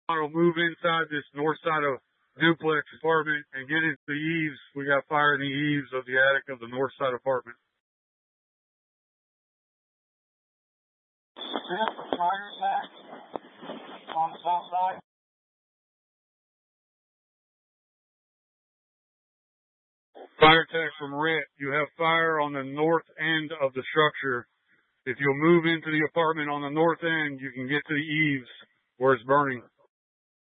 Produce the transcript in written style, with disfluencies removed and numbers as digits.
I'll move inside this north side of duplex apartment and get into the eaves. We got fire in the eaves of the attic of the north side apartment. Fire attack on the south side. Fire attack from Rhett. You have fire on the north end of the structure. If you'll move into the apartment on the north end, you can get to the eaves where it's burning.